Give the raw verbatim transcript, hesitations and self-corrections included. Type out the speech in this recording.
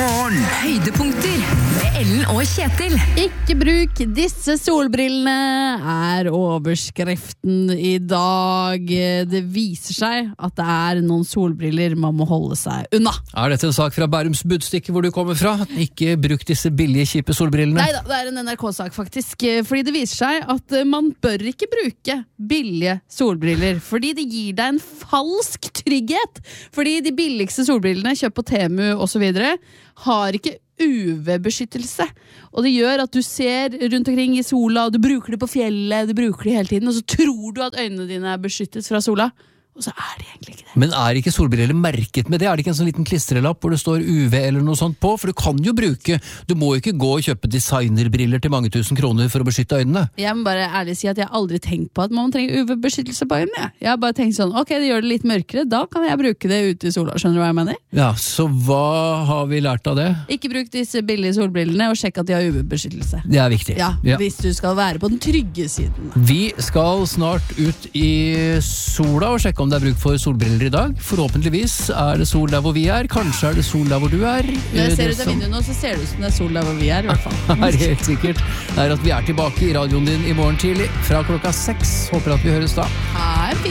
morgen. Høydepunkter med Ellen og Kjetil. Ikke bruk disse solbrillene er overskriften i dag. Det viser seg at det er noen solbriller man må holde seg unna. Er dette en sak fra Bærums Budstikke hvor du kommer fra? Ikke bruk disse billige, kjipe solbrillene? Neida, det er en N R K-sak faktisk. Fordi det viser seg at man bør ikke bruke billige solbriller. Fordi det gir deg en falsk trygghet. Fordi de billigste solbrillene kjøpt på Temu og så videre har ikke U V-beskyttelse, og det gjør at du ser rundt omkring i sola, og du bruker det på fjellet, du bruker det hele tiden, og så tror du at øynene dine er beskyttet fra sola, og så er det egentlig ikke det. Men er ikke solbriller merket med det? Er det ikke en sånn liten klistrelapp hvor det står U V eller noe sånt på? For du kan jo bruke, du må jo ikke gå og kjøpe designerbriller til mange tusen kroner for å beskytte øynene. Jeg må bare ærlig si at jeg har aldri tenkt på at man trenger U V-beskyttelse på øynene. Jeg har bare tenkt sånn, ok, det gjør det litt mørkere, da kan jeg bruke det ute i sola, skjønner du hva jeg mener? Ja, så hva har vi lært av det? Ikke bruk disse billige solbrillene, og sjekk at de har U V-beskyttelse. Det er viktig. Ja, Ja. hvis du skal være på den trygge siden. Vi skal snart ut i sola og sjekke om det er bruk for solbriller i dag. Forhåpentligvis er det sol der hvor vi er. Kanskje er det sol der hvor du er. Når jeg ser ut av vinduet nå, så ser det ut som det er sol der hvor vi er, i hvert fall. Er helt sikkert er at vi er tilbake i radioen din i morgen tidlig fra klokka seks. Håper at vi høres da. Ha en fin